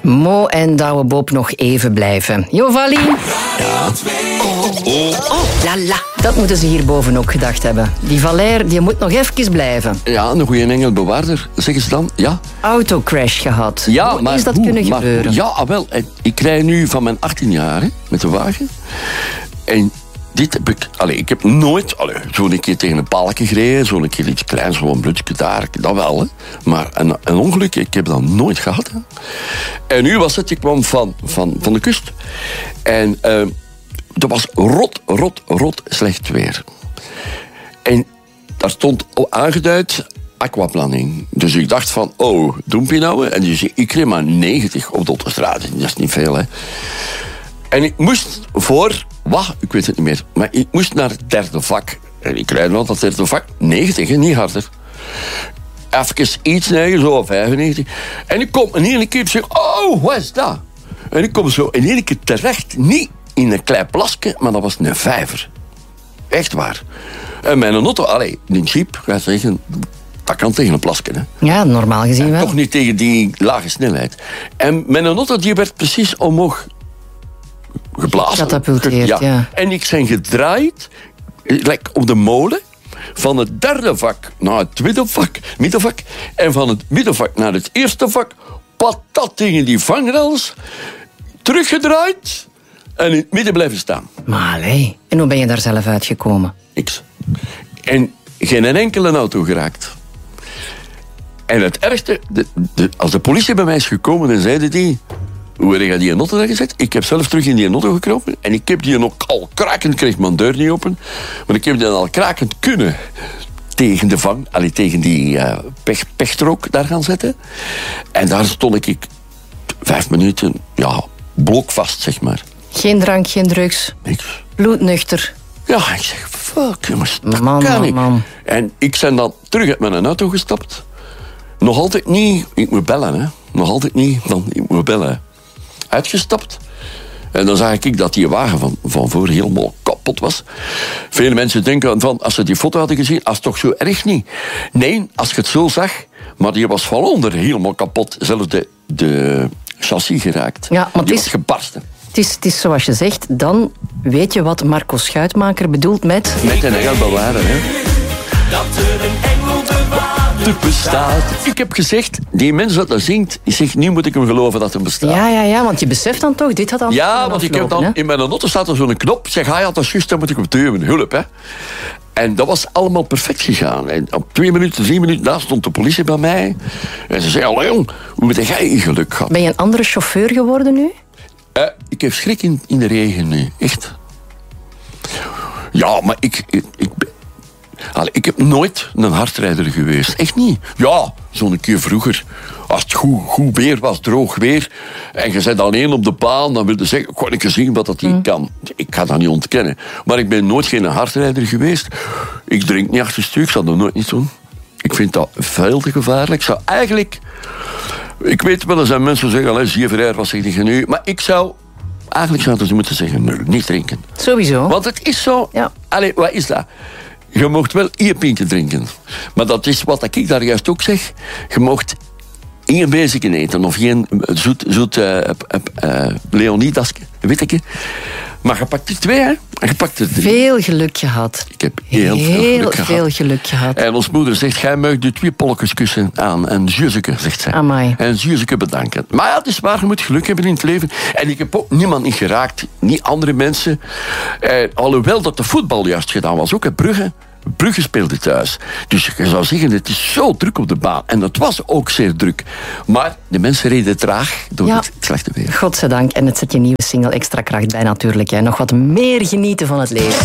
Mo en Douwe Bob nog even blijven. Jovali? Ja. Lala. Dat moeten ze hierboven ook gedacht hebben. Die Valère, die moet nog even blijven. Ja, een goede engelbewaarder, zeggen ze dan. Ja. Autocrash gehad. Ja, hoe maar is dat hoe, kunnen maar gebeuren? Hoe? Ja, wel. Ik rij nu van mijn 18 jaar hè, met de wagen. En dit heb ik heb nooit zo'n keer tegen een paaltje gereden, zo'n keer iets kleins, zo'n blutsje daar, dat wel. Hè. Maar een ongeluk, ik heb dat nooit gehad. Hè. En nu was het, ik kwam van de kust. En dat was rot slecht weer. En daar stond aangeduid aquaplanning. Dus ik dacht van, doempie nou. En dus ik kreeg maar 90 op de autostraat. Dat is niet veel, hè. En ik moest ik weet het niet meer, maar ik moest naar het derde vak. En ik rijd wel dat derde vak, 90, hè, niet harder. Even iets neer, zo 95. En ik kom in één keer en zeg, wat is dat? En ik kom zo in één keer terecht, niet in een klein plasje, maar dat was een vijver. Echt waar. En mijn auto, een jeep, ga je zeggen, dat kan tegen een plasje. Hè. Ja, normaal gezien wel. Toch niet tegen die lage snelheid. En mijn auto die werd precies omhoog geblazen. Catapulteerd, ja. En ik ben gedraaid, op de molen, van het derde vak naar het tweede vak, middenvak, en van het middenvak naar het eerste vak, patat tegen die vangrails, teruggedraaid en in het midden blijven staan. Maar allee, en hoe ben je daar zelf uitgekomen? Niks. En geen enkele auto geraakt. En het ergste, als de politie bij mij is gekomen, dan zeiden die, hoe heb je die auto daar gezet? Ik heb zelf terug in die auto gekropen en ik heb die ook al krakend, kreeg mijn deur niet open, maar ik heb die al krakend kunnen tegen tegen die pechstrook daar gaan zetten. En daar stond ik 5 minuten, blokvast, zeg maar. Geen drank, geen drugs. Niks. Bloednuchter. Ja, ik zeg, fuck, jongens, dat kan niet. Man. En ik ben dan terug uit mijn auto gestapt. Nog altijd niet, ik moet bellen, hè. Nog altijd niet, dan ik moet bellen. Uitgestapt. En dan zag ik dat die wagen van voor helemaal kapot was. Vele mensen denken van, als ze die foto hadden gezien, als het toch zo erg niet. Nee, als je het zo zag, maar die was van onder helemaal kapot. Zelfs de chassis geraakt. Ja, maar die was gebarsten. Het is zoals je zegt, dan weet je wat Marco Schuitmaker bedoelt met... Met een engelbewaarder, hè. Dat er een engelbewaarder bestaat. Ik heb gezegd, die mens dat zingt, die zegt, nu moet ik hem geloven dat hij bestaat. Ja, want je beseft dan toch, dit had al... Ja, want ik heb dan, in mijn auto staat er zo'n knop, zeg, dat is juist, dan moet ik op duwen, hulp, hè. En dat was allemaal perfect gegaan. En op 2 minuten, 3 minuten, daar stond de politie bij mij. En ze zei, allee jong, hoe heb jij in geluk gehad? Ben je een andere chauffeur geworden nu? Ik heb schrik in de regen nu, echt. Ja, maar ik heb nooit een hardrijder geweest. Echt niet. Ja, zo'n keer vroeger. Als het goed weer was, droog weer, en je bent alleen op de baan, dan wil je zeggen, kon ik zien wat dat hier kan. Ik ga dat niet ontkennen. Maar ik ben nooit geen hardrijder geweest. Ik drink niet achter stuk, ik zal dat nooit niet doen. Ik vind dat veel te gevaarlijk. Ik zou eigenlijk... Ik weet wel, er zijn mensen die zeggen, zeeverrijder, wat zeg je nu? Maar eigenlijk zouden ze moeten zeggen, nee, niet drinken. Sowieso. Want het is zo... Ja. Wat is dat? Je mocht wel 1 pintje drinken. Maar dat is wat ik daar juist ook zeg. Je mocht 1 bezigje eten. Of geen zoet Leonidasje. Weet ik. Maar je pakt er 2, hè. En je pakt er 3. Veel geluk gehad. Ik heb heel veel geluk gehad. En ons moeder zegt, jij mag de 2 polletjes kussen aan. En Juzeke, zegt zij. Amai. En Juzeke bedanken. Maar ja, het is waar, je moet geluk hebben in het leven. En ik heb ook niemand niet geraakt. Niet andere mensen. Alhoewel dat de voetbal juist gedaan was. Ook in Brugge. Brugge speelde thuis. Dus je zou zeggen, het is zo druk op de baan. En het was ook zeer druk. Maar de mensen reden traag door het slechte weer. Godzijdank. En het zet je nieuwe single Extra Kracht bij natuurlijk. Hè. Nog wat meer genieten van het leven.